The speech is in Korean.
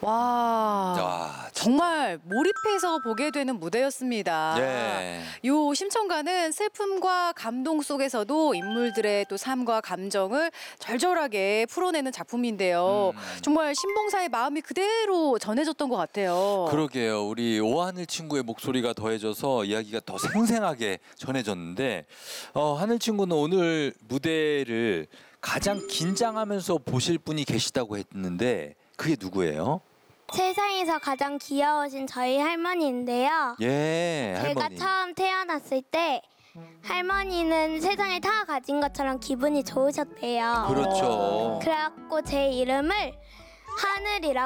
와, 정말 몰입해서 보게 되는 무대였습니다. 네. 요 심청가는 슬픔과 감동 속에서도 인물들의 또 삶과 감정을 절절하게 풀어내는 작품인데요. 정말 신봉사의 마음이 그대로 전해졌던 것 같아요. 그러게요. 우리 오하늘 친구의 목소리가 더해져서 이야기가 더 생생하게 전해졌는데 하늘 친구는 오늘 무대를 가장 긴장하면서 보실 분이 계시다고 했는데 그게 누구예요? 세상에서 가장 귀여우신 저희 할머니인데요. 예, 제가 할머니. 처음 태어났을 때 할머니는 세상을 다 가진 것처럼 기분이 좋으셨대요. 그렇죠. 그래갖고 제 이름을 하늘이라고